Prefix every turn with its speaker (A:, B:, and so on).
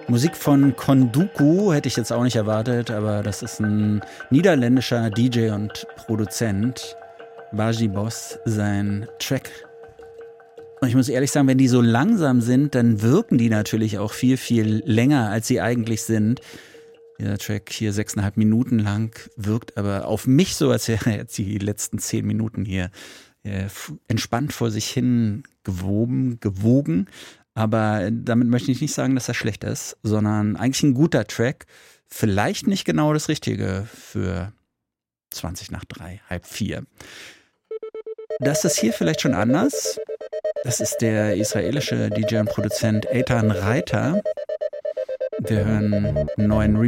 A: Musik von Konduku hätte ich jetzt auch nicht erwartet, aber das ist ein niederländischer DJ und Produzent. Vaji Boss, sein Track. Und ich muss ehrlich sagen, wenn die so langsam sind, dann wirken die natürlich auch viel, viel länger, als sie eigentlich sind. Dieser Track hier 6,5 Minuten lang, wirkt aber auf mich so, als wäre jetzt die letzten 10 Minuten hier entspannt vor sich hin gewogen. Aber damit möchte ich nicht sagen, dass das schlecht ist, sondern eigentlich ein guter Track. Vielleicht nicht genau das Richtige für 3:20, halb 4. Das ist hier vielleicht schon anders. Das ist der israelische DJ und Produzent Eitan Reiter. Wir hören einen neuen Remix